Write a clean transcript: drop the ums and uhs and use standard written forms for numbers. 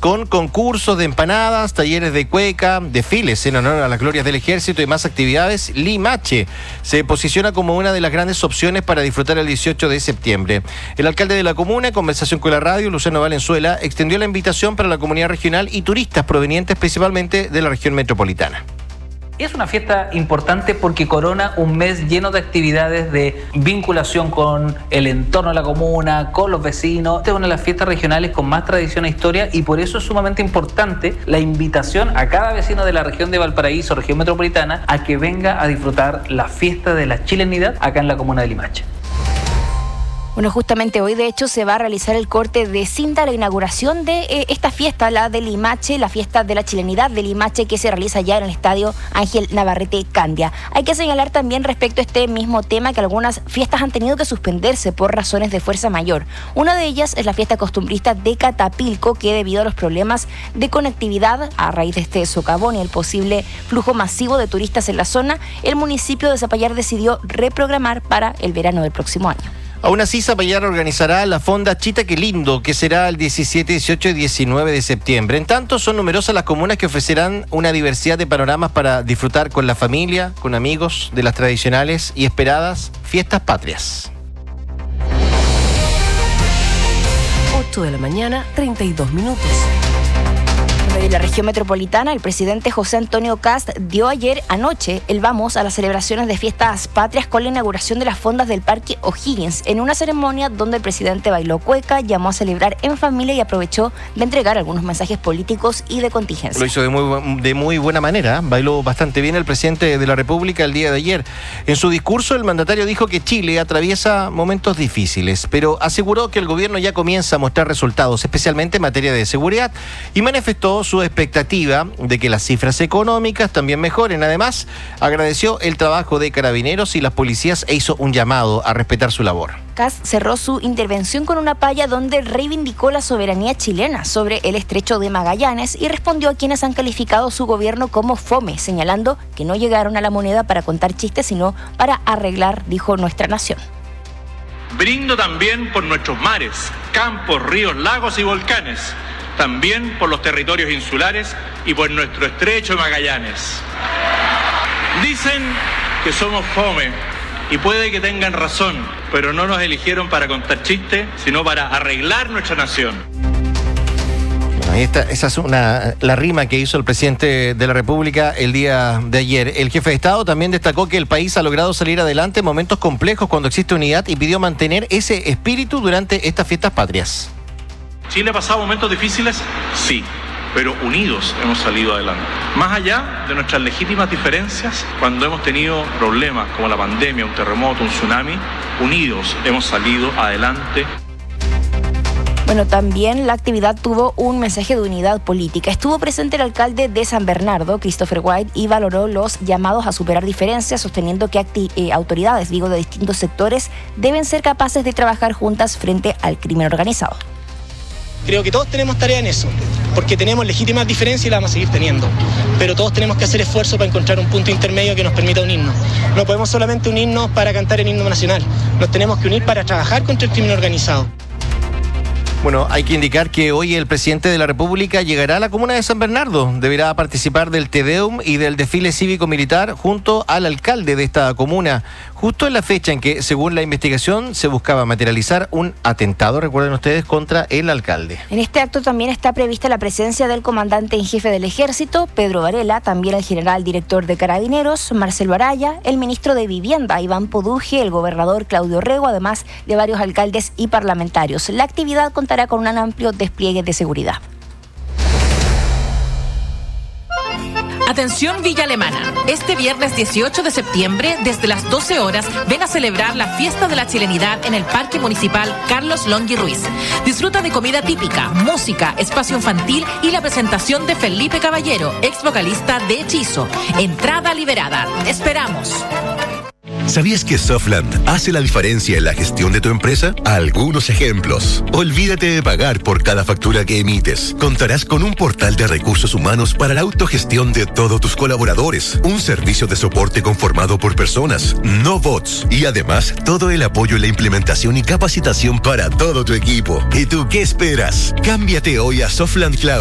con concursos de empanadas, talleres de cueca, desfiles en honor a las glorias del ejército y más actividades. Limache se posiciona como una de las grandes opciones para disfrutar el 18 de septiembre. El alcalde de la comuna, en conversación con la radio, Luciano Valenzuela, extendió la invitación para la comunidad regional y turistas provenientes principalmente de la región metropolitana. Es una fiesta importante porque corona un mes lleno de actividades de vinculación con el entorno de la comuna, con los vecinos. Esta es una de las fiestas regionales con más tradición e historia y por eso es sumamente importante la invitación a cada vecino de la región de Valparaíso, región metropolitana, a que venga a disfrutar la fiesta de la chilenidad acá en la comuna de Limache. Bueno, justamente hoy de hecho se va a realizar el corte de cinta, la inauguración de esta fiesta, la de Limache, la fiesta de la chilenidad de Limache, que se realiza ya en el estadio Ángel Navarrete Candia. Hay que señalar también respecto a este mismo tema que algunas fiestas han tenido que suspenderse por razones de fuerza mayor. Una de ellas es la fiesta costumbrista de Catapilco, que debido a los problemas de conectividad a raíz de este socavón y el posible flujo masivo de turistas en la zona, el municipio de Zapallar decidió reprogramar para el verano del próximo año. Aún así, Zapallar organizará la fonda Chita Qué Lindo, que será el 17, 18 y 19 de septiembre. En tanto, son numerosas las comunas que ofrecerán una diversidad de panoramas para disfrutar con la familia, con amigos, de las tradicionales y esperadas fiestas patrias. 8 de la mañana, 32 minutos. De la región metropolitana, el presidente José Antonio Kast dio anoche el vamos a las celebraciones de fiestas patrias con la inauguración de las fondas del Parque O'Higgins, en una ceremonia donde el presidente bailó cueca, llamó a celebrar en familia y aprovechó de entregar algunos mensajes políticos y de contingencia. Lo hizo de muy buena manera, bailó bastante bien el presidente de la República el día de ayer. En su discurso, el mandatario dijo que Chile atraviesa momentos difíciles, pero aseguró que el gobierno ya comienza a mostrar resultados, especialmente en materia de seguridad, y manifestó su expectativa de que las cifras económicas también mejoren. Además, agradeció el trabajo de carabineros y las policías e hizo un llamado a respetar su labor. Kast cerró su intervención con una palla donde reivindicó la soberanía chilena sobre el estrecho de Magallanes y respondió a quienes han calificado su gobierno como fome, señalando que no llegaron a la moneda para contar chistes, sino para arreglar, dijo, nuestra nación. Brindo también por nuestros mares, campos, ríos, lagos y volcanes, también por los territorios insulares y por nuestro estrecho de Magallanes. Dicen que somos fome y puede que tengan razón, pero no nos eligieron para contar chistes, sino para arreglar nuestra nación. Ahí está, esa es la rima que hizo el presidente de la República el día de ayer. El jefe de Estado también destacó que el país ha logrado salir adelante en momentos complejos cuando existe unidad y pidió mantener ese espíritu durante estas fiestas patrias. ¿Chile ha pasado momentos difíciles? Sí, pero unidos hemos salido adelante. Más allá de nuestras legítimas diferencias, cuando hemos tenido problemas como la pandemia, un terremoto, un tsunami, unidos hemos salido adelante. Bueno, también la actividad tuvo un mensaje de unidad política. Estuvo presente el alcalde de San Bernardo, Christopher White, y valoró los llamados a superar diferencias, sosteniendo que autoridades, de distintos sectores deben ser capaces de trabajar juntas frente al crimen organizado. Creo que todos tenemos tarea en eso, porque tenemos legítimas diferencias y las vamos a seguir teniendo. Pero todos tenemos que hacer esfuerzo para encontrar un punto intermedio que nos permita unirnos. No podemos solamente unirnos para cantar el himno nacional, nos tenemos que unir para trabajar contra el crimen organizado. Bueno, hay que indicar que hoy el presidente de la República llegará a la comuna de San Bernardo. Deberá participar del Te Deum y del desfile cívico-militar junto al alcalde de esta comuna, justo en la fecha en que, según la investigación, se buscaba materializar un atentado, recuerden ustedes, contra el alcalde. En este acto también está prevista la presencia del comandante en jefe del Ejército, Pedro Varela, también el general director de Carabineros, Marcelo Araya, el ministro de Vivienda, Iván Poduje, el gobernador Claudio Rego, además de varios alcaldes y parlamentarios. La actividad contará con un amplio despliegue de seguridad. Atención Villa Alemana, este viernes 18 de septiembre, desde las 12 horas, ven a celebrar la fiesta de la chilenidad en el Parque Municipal Carlos Longhi Ruiz. Disfruta de comida típica, música, espacio infantil y la presentación de Felipe Caballero, ex vocalista de Hechizo. Entrada liberada. ¡Te esperamos! ¿Sabías que Softland hace la diferencia en la gestión de tu empresa? Algunos ejemplos. Olvídate de pagar por cada factura que emites. Contarás con un portal de recursos humanos para la autogestión de todos tus colaboradores. Un servicio de soporte conformado por personas, no bots. Y además, todo el apoyo en la implementación y capacitación para todo tu equipo. ¿Y tú qué esperas? Cámbiate hoy a Softland Cloud.